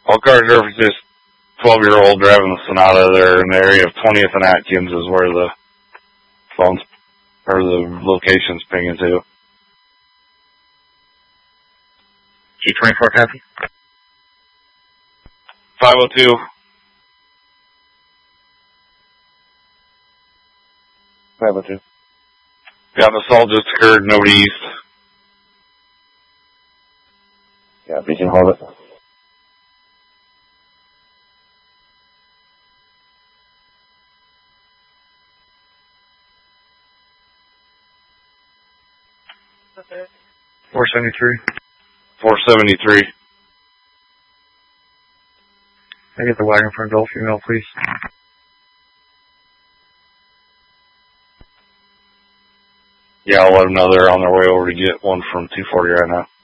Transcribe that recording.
All cars are just 12-year-old driving the Sonata. They're in the area of 20th and Atkins is where the phone's, or the location's pinging to. G24 copy. 502. Yeah, the assault just occurred, nobody east. Yeah, if you can hold it. Okay. 473. 473. I get the wagon for adult female, please. Yeah, I'll let them know they're on their way over to get one from 240 right now.